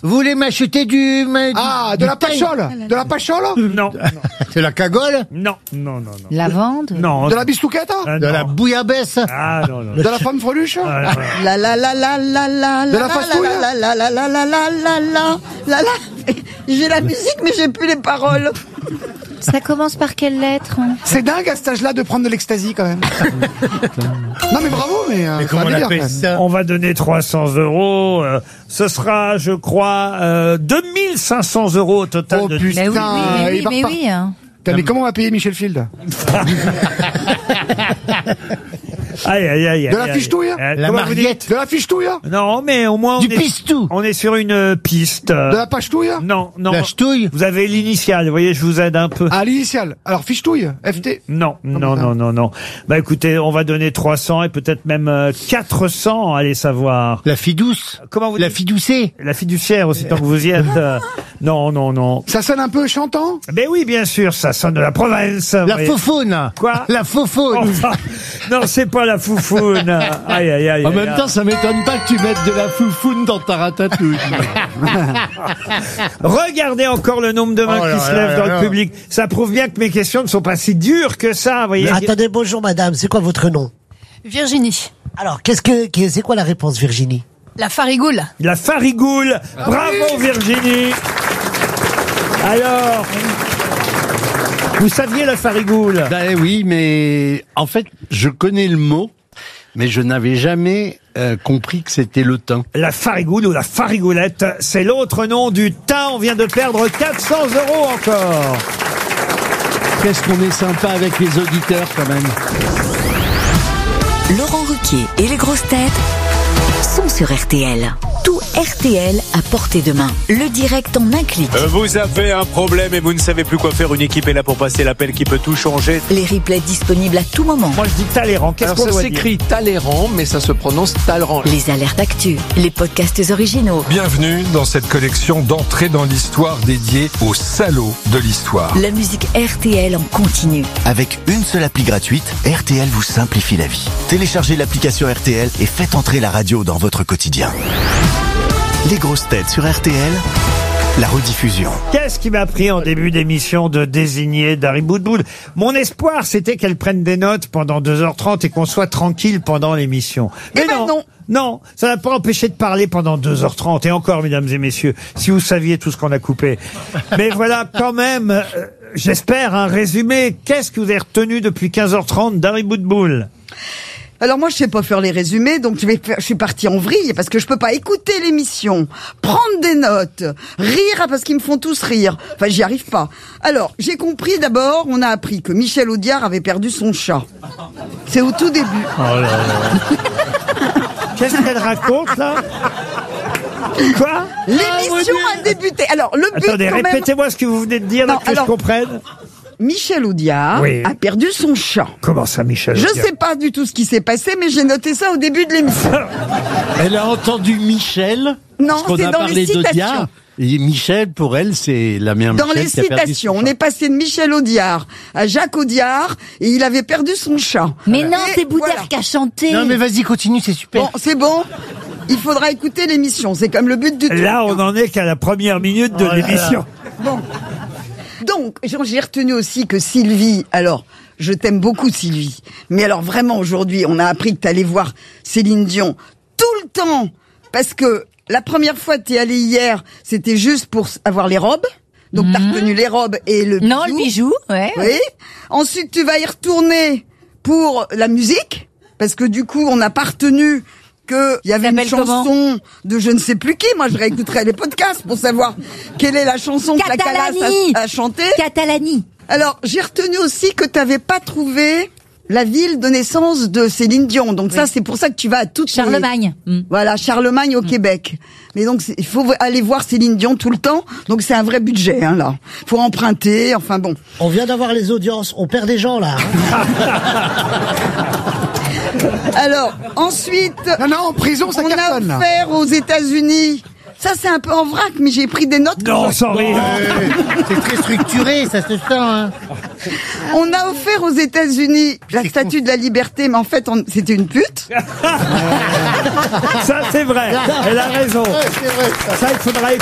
Vous voulez m'acheter de la pachole. De la pachole. Non. de la cagole? Non. Lavande? Non. De la bistouquette. De la bouillabaisse? Ah, non. De la femme freluche. La la la la la la De la fastouille. la la la la la la la la la la. J'ai la musique mais j'ai plus les paroles. Ça commence par quelle lettre? C'est dingue à cet âge-là de prendre de l'ecstasy quand même. Non mais bravo, mais comment on dire, appelle quand même. ça? On va donner 300 €. Ce sera, je crois, 2500 € au total. Oh de... putain, il va Mais repartir. oui. Hein. Putain, mais comment on va payer Michel Field? Aïe. De la fiche-touille. La Mariette? De la fiche-touille. Non, mais au moins Du pistou? on est sur une piste. De la page-touille. Non. La ch'touille? Vous avez l'initiale, vous voyez, je vous aide un peu. Ah, l'initiale. Alors, fiche-touille. FT. Non. Bah écoutez, on va donner 300 et peut-être même 400, allez savoir. La fille douce? Comment vous La dites? fille doucée? La fiduciaire aussi, tant que vous y êtes. Non. Ça sonne un peu chantant. Ben oui, bien sûr, ça sonne de la province. La voyez. faufaune? Quoi? La faufaune? Enfin, non, c'est pas la foufoune. Aïe. En même temps, ça m'étonne pas que tu mettes de la foufoune dans ta ratatouille. Regardez encore le nombre de mains Oh là qui se là lèvent là dans là. le public. Ça prouve bien que mes questions ne sont pas si dures que ça, vous voyez. Attendez, bonjour madame, c'est quoi votre nom? Virginie. Alors, c'est quoi la réponse, Virginie? La farigoule. La farigoule. Bravo Virginie. Alors, vous saviez la farigoule? Ben oui, mais en fait, je connais le mot, mais je n'avais jamais compris que c'était le thym. La farigoule ou la farigoulette, c'est l'autre nom du thym. On vient de perdre 400 € encore. Qu'est-ce qu'on est sympa avec les auditeurs quand même. Laurent Ruquier et les grosses têtes sont sur RTL. Tout RTL à portée de main. Le direct en un clic. Vous avez un problème et vous ne savez plus quoi faire. Une équipe est là pour passer l'appel qui peut tout changer. Les replays disponibles à tout moment. Moi je dis Talleyrand. Qu'est-ce qu'on doit dire? Ça s'écrit Talleyrand, mais ça se prononce Talleyrand. Les alertes actu, les podcasts originaux. Bienvenue dans cette collection d'entrées dans l'histoire dédiée aux salauds de l'histoire. La musique RTL en continu. Avec une seule appli gratuite, RTL vous simplifie la vie. Téléchargez l'application RTL et faites entrer la radio dans votre quotidien. Les grosses têtes sur RTL, la rediffusion. Qu'est-ce qui m'a pris en début d'émission de désigner Dari Boudboul? Mon espoir, c'était qu'elle prenne des notes pendant 2h30 et qu'on soit tranquille pendant l'émission. Mais non, ça n'a pas empêché de parler pendant 2h30. Et encore, mesdames et messieurs, si vous saviez tout ce qu'on a coupé. Mais voilà, quand même, j'espère un résumé. Qu'est-ce que vous avez retenu depuis 15h30 Dari Boudboul? Alors moi je sais pas faire les résumés, donc je suis partie en vrille parce que je peux pas écouter l'émission, prendre des notes, rire parce qu'ils me font tous rire. Enfin j'y arrive pas. Alors j'ai compris d'abord, on a appris que Michel Audiard avait perdu son chat. C'est au tout début. Oh là là. Qu'est-ce qu'elle raconte là? Quoi? L'émission a débuté. Alors le but. Attendez, quand même... répétez-moi ce que vous venez de dire, là, que je comprenne. Michel Audiard a perdu son chat. Comment ça, Michel Je Audiard? sais pas du tout ce qui s'est passé, mais j'ai noté ça au début de l'émission. Elle a entendu Michel. Non, parce qu'on c'est a dans parlé les citations. d'Audiard. Et Michel, pour elle, c'est la mère Dans Michel les qui a perdu citations, son on chat. est passé de Michel Audiard à Jacques Audiard et il avait perdu son chat. Mais non, Et c'est Boudère voilà. qui a chanté. Non mais vas-y, continue, c'est super. Bon, c'est bon. Il faudra écouter l'émission. C'est comme le but du truc. Là, on en est qu'à la première minute de l'émission. Bon. Donc, j'ai retenu aussi que Sylvie, alors, je t'aime beaucoup Sylvie, mais alors vraiment aujourd'hui, on a appris que t'allais voir Céline Dion tout le temps, parce que la première fois que t'es allée hier, c'était juste pour avoir les robes. Donc t'as retenu les robes et le bijou. Non, le bijou, ouais. Oui. Ensuite, tu vas y retourner pour la musique, parce que du coup, on n'a pas retenu qu'il y avait une chanson de je ne sais plus qui. Moi, je réécouterai les podcasts pour savoir quelle est la chanson que la Calas a chantée. Catalani. Alors, j'ai retenu aussi que tu n'avais pas trouvé la ville de naissance de Céline Dion. Donc ça, c'est pour ça que tu vas à toutes Charlemagne. Voilà, Charlemagne au Québec. Mais donc, il faut aller voir Céline Dion tout le temps. Donc c'est un vrai budget, hein, là. Faut emprunter, enfin bon. On vient d'avoir les audiences, on perd des gens là. Alors, ensuite... Non, en prison, ça cartonne, on là. a offert aux États-Unis... Ça, c'est un peu en vrac, mais j'ai pris des notes. Non, sans rire. C'est très structuré, ça se sent. Hein. On a offert aux États-Unis la statue de la liberté, mais en fait, c'était une pute. Ça, c'est vrai. Elle a raison. Ouais, c'est vrai, ça. Ça, il faudra